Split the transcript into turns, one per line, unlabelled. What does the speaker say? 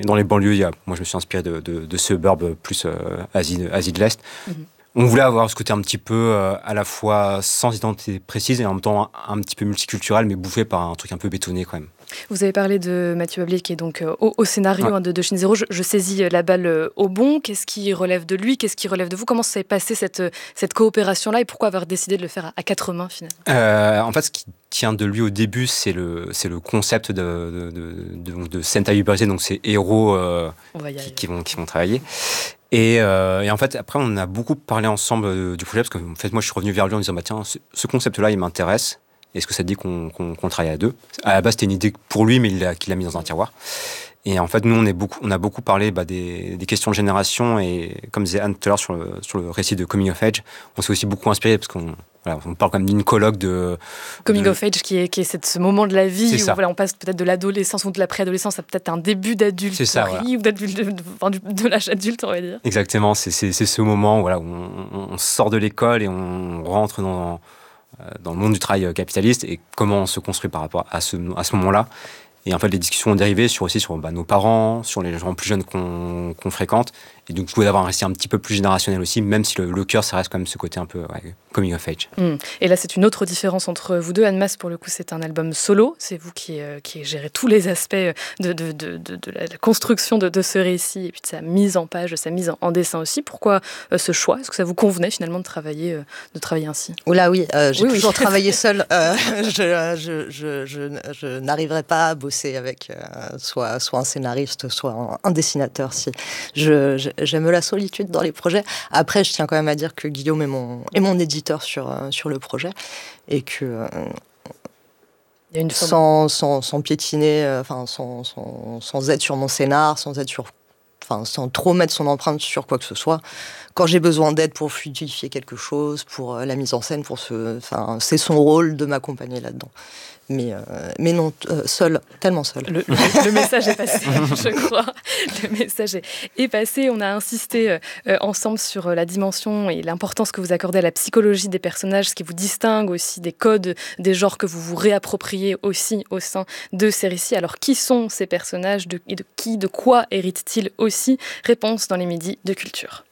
dans les banlieues, moi je me suis inspiré de suburbs plus Asie de l'Est. On voulait avoir ce côté un petit peu à la fois sans identité précise et en même temps un petit peu multiculturel, mais bouffé par un truc un peu bétonné quand même.
Vous avez parlé de Mathieu Bablier qui est donc au scénario de Chine Zéro. Je saisis la balle au bon. Qu'est-ce qui relève de lui? Qu'est-ce qui relève de vous? Comment s'est passée cette coopération-là et pourquoi avoir décidé de le faire à quatre mains finalement?
En fait, ce qui tient de lui au début, c'est le concept de Sentai Uberisé, donc c'est héros qui vont travailler. Et en fait, après, on a beaucoup parlé ensemble du projet parce que en fait, moi, je suis revenu vers lui en disant tiens, ce concept-là, il m'intéresse. Est-ce que ça te dit qu'on travaille à deux? À la base, c'était une idée pour lui, mais qu'il l'a mis dans un tiroir. Et en fait, nous, on a beaucoup parlé des questions de génération. Et comme disait Anne tout à l'heure sur le récit de Coming of Age, on s'est aussi beaucoup inspiré parce qu'on parle quand même d'une colloque de...
Coming of Age, qui est ce moment de la vie où on passe peut-être de l'adolescence ou de la préadolescence à peut-être un début d'adulte ou de l'âge adulte, on va dire.
Exactement, c'est ce moment où on sort de l'école et on rentre dans le monde du travail capitaliste et comment on se construit par rapport à ce moment-là. Et en fait, les discussions ont dérivé sur nos parents, sur les gens plus jeunes qu'on fréquente. Et donc, je voulais avoir un récit un petit peu plus générationnel aussi, même si le cœur, ça reste quand même ce côté un peu coming of age.
Et là, c'est une autre différence entre vous deux. Anne Mas, pour le coup, c'est un album solo. C'est vous qui gérez tous les aspects de la construction de ce récit et puis de sa mise en page, de sa mise en dessin aussi. Pourquoi ce choix? Est-ce que ça vous convenait finalement de travailler ainsi?
Oula, oui. J'ai toujours travaillé seule. Je n'arriverai pas à bosser avec soit un scénariste, soit un dessinateur. Si j'aime la solitude dans les projets. Après, je tiens quand même à dire que Guillaume est mon éditeur sur le projet et que
il y a une
sans piétiner, sans être sur mon scénar, sans trop mettre son empreinte sur quoi que ce soit. Quand j'ai besoin d'aide pour fluidifier quelque chose, pour la mise en scène, c'est son rôle de m'accompagner là-dedans. Mais non, seul, tellement seul.
Le message est passé, je crois. Le message est passé. On a insisté ensemble sur la dimension et l'importance que vous accordez à la psychologie des personnages, ce qui vous distingue aussi des codes, des genres que vous vous réappropriez aussi au sein de ces récits. Alors, qui sont ces personnages et de quoi héritent-ils aussi? Réponse dans les midis de culture.